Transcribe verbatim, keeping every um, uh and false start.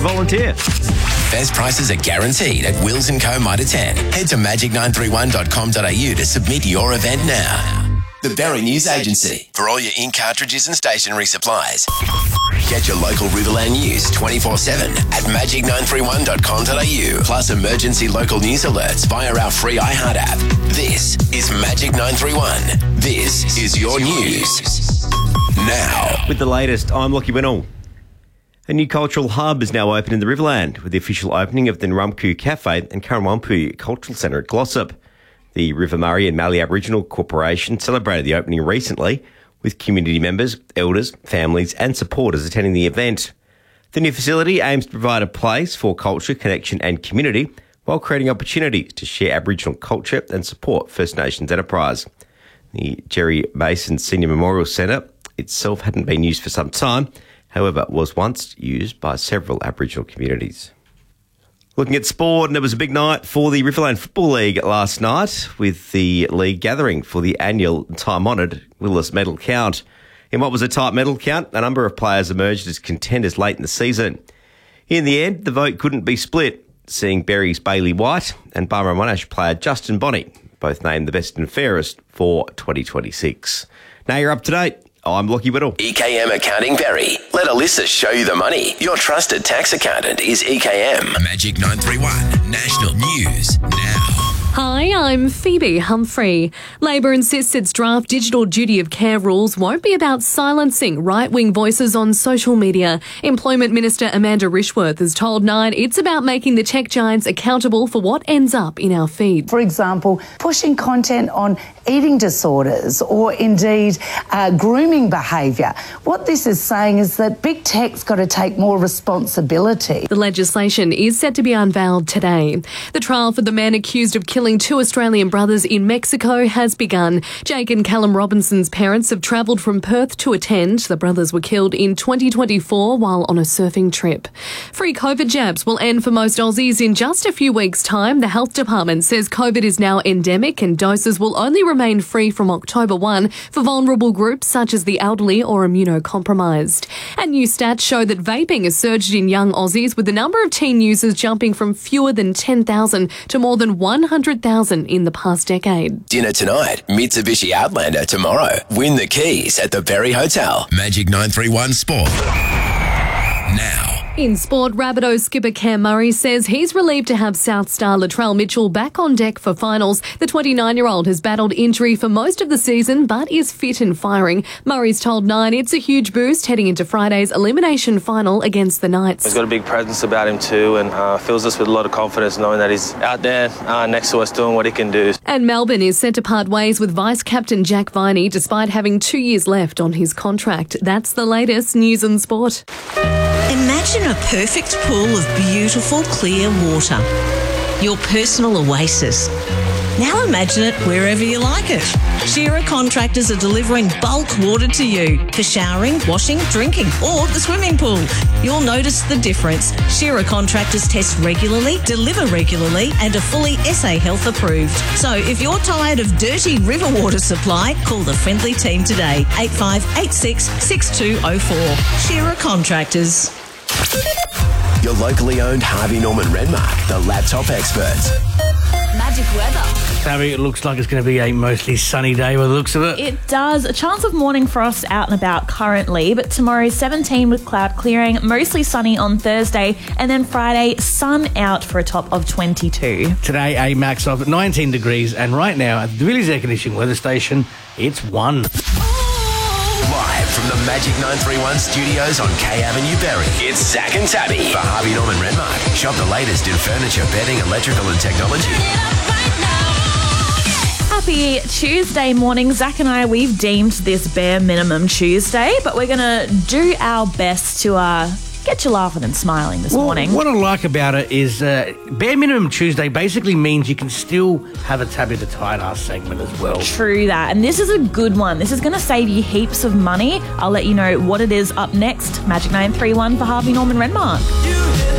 Volunteer. Best prices are guaranteed at Wills and Co Mitre ten. Head to magic nine three one dot com dot a u to submit your event now. The Berry News Agency for all your ink cartridges and stationery supplies. Get your local Riverland news twenty-four seven at magic nine three one dot com dot a u, plus emergency local news alerts via our free iHeart app. This is Magic nine three one. This is your news. Now. With the latest, I'm Lockie Winnell. A new cultural hub is now open in the Riverland with the official opening of the Nrumku Cafe and Karawampu Cultural Centre at Glossop. The River Murray and Mallee Aboriginal Corporation celebrated the opening recently with community members, elders, families and supporters attending the event. The new facility aims to provide a place for culture, connection and community while creating opportunities to share Aboriginal culture and support First Nations enterprise. The Jerry Mason Senior Memorial Centre itself hadn't been used for some time, however, was once used by several Aboriginal communities. Looking at sport, and it was a big night for the Riverland Football League last night with the league gathering for the annual time-honoured Willis medal count. In what was a tight medal count, a number of players emerged as contenders late in the season. In the end, the vote couldn't be split, seeing Berry's Bailey White and Barmah Monash player Justin Bonney both named the best and fairest for twenty twenty-six. Now you're up to date. I'm Lockie Whittle. E K M Accounting Berry. Let Alyssa show you the money. Your trusted tax accountant is E K M. Magic nine three one. National News Now. Hi, I'm Phoebe Humphrey. Labor insists its draft digital duty of care rules won't be about silencing right-wing voices on social media. Employment Minister Amanda Rishworth has told Nine it's about making the tech giants accountable for what ends up in our feed. For example, pushing content on eating disorders or indeed uh, grooming behaviour. What this is saying is that big tech's got to take more responsibility. The legislation is set to be unveiled today. The trial for the man accused of killing two Australian brothers in Mexico has begun. Jake and Callum Robinson's parents have travelled from Perth to attend. The brothers were killed in twenty twenty-four while on a surfing trip. Free COVID jabs will end for most Aussies in just a few weeks' time. The Health Department says COVID is now endemic and doses will only remain free from October first for vulnerable groups such as the elderly or immunocompromised. And new stats show that vaping has surged in young Aussies, with the number of teen users jumping from fewer than ten thousand to more than one hundred thousand in the past decade. Dinner tonight, Mitsubishi Outlander tomorrow. Win the keys at the Berry Hotel. Magic nine three one Sport. Now. In sport, Rabbitohs skipper Cam Murray says he's relieved to have South star Latrell Mitchell back on deck for finals. The twenty-nine-year-old has battled injury for most of the season but is fit and firing. Murray's told Nine it's a huge boost heading into Friday's elimination final against the Knights. He's got a big presence about him too, and uh, fills us with a lot of confidence knowing that he's out there uh, next to us doing what he can do. And Melbourne is set to part ways with Vice-Captain Jack Viney despite having two years left on his contract. That's the latest news and sport. Imagine a perfect pool of beautiful, clear water. Your personal oasis. Now imagine it wherever you like it. Shearer Contractors are delivering bulk water to you for showering, washing, drinking or the swimming pool. You'll notice the difference. Shearer Contractors test regularly, deliver regularly and are fully S A Health approved. So if you're tired of dirty river water supply, call the friendly team today. eight five eight six, six two zero four. Shearer Contractors. Your locally owned Harvey Norman Redmark, the laptop experts. Magic weather. Harry, it looks like it's going to be a mostly sunny day by the looks of it. It does. A chance of morning frost out and about currently, but tomorrow seventeen with cloud clearing, mostly sunny on Thursday, and then Friday sun out for a top of twenty-two. Today a max of nineteen degrees, and right now at the Willys Air Conditioning weather station, it's one. Live from the Magic nine three one studios on K Avenue, Berry, it's Zach and Tabby for Harvey Norman Redmark. Shop the latest in furniture, bedding, electrical and technology. Happy Tuesday morning. Zach and I, we've deemed this bare minimum Tuesday, but we're going to do our best to uh, get you laughing and smiling this well, morning. What I like about it is uh, bare minimum Tuesday basically means you can still have a Tabby the Tight Ass segment as well. True that. And this is a good one. This is going to save you heaps of money. I'll let you know what it is up next. Magic nine three one for Harvey Norman Redmark.